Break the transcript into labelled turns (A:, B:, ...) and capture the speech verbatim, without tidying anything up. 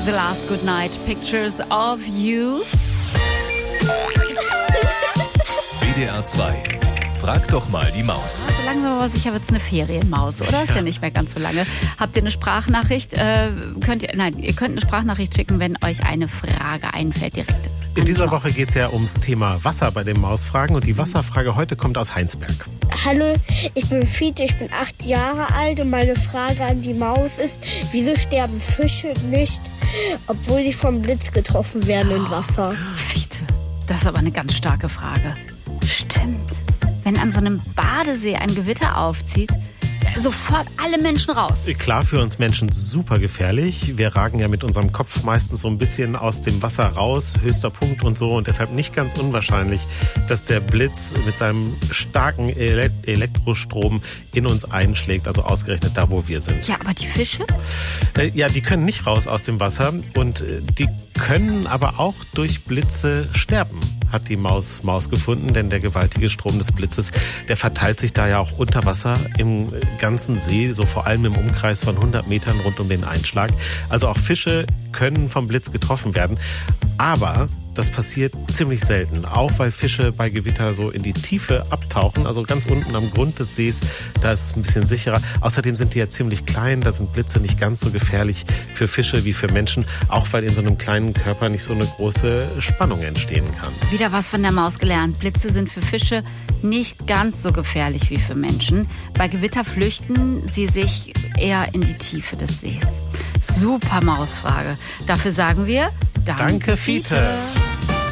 A: The Last Goodnight Pictures of You.
B: W D R zwei. Frag doch mal die Maus.
A: Also langsam aber sicher wird es eine Ferienmaus, oder? Ja. Ist ja nicht mehr ganz so lange. Habt ihr eine Sprachnachricht? Äh, könnt ihr, nein, ihr könnt eine Sprachnachricht schicken, wenn euch eine Frage einfällt direkt.
C: In dieser Woche geht es ja ums Thema Wasser bei den Mausfragen und die Wasserfrage heute kommt aus Heinsberg.
D: Hallo, ich bin Fiete, ich bin acht Jahre alt und meine Frage an die Maus ist, wieso sterben Fische nicht, obwohl sie vom Blitz getroffen werden im Wasser?
A: Fiete, das ist aber eine ganz starke Frage. Stimmt. Wenn an so einem Badesee ein Gewitter aufzieht, sofort alle Menschen raus.
C: Klar, für uns Menschen super gefährlich. Wir ragen ja mit unserem Kopf meistens so ein bisschen aus dem Wasser raus, höchster Punkt und so. Und deshalb nicht ganz unwahrscheinlich, dass der Blitz mit seinem starken Ele- Elektrostrom in uns einschlägt. Also ausgerechnet da, wo wir sind.
A: Ja, aber die Fische?
C: Äh, ja, die können nicht raus aus dem Wasser. Und äh, die können aber auch durch Blitze sterben, hat die Maus Maus gefunden. Denn der gewaltige Strom des Blitzes, der verteilt sich da ja auch unter Wasser im ganzen See, so vor allem im Umkreis von hundert Metern rund um den Einschlag. Also auch Fische können vom Blitz getroffen werden. Aber das passiert ziemlich selten, auch weil Fische bei Gewitter so in die Tiefe abtauchen, also ganz unten am Grund des Sees, da ist es ein bisschen sicherer. Außerdem sind die ja ziemlich klein, da sind Blitze nicht ganz so gefährlich für Fische wie für Menschen, auch weil in so einem kleinen Körper nicht so eine große Spannung entstehen kann.
A: Wieder was von der Maus gelernt. Blitze sind für Fische nicht ganz so gefährlich wie für Menschen. Bei Gewitter flüchten sie sich eher in die Tiefe des Sees. Super Mausfrage. Dafür sagen wir Danke,
C: Danke Fiete.
A: Fiete.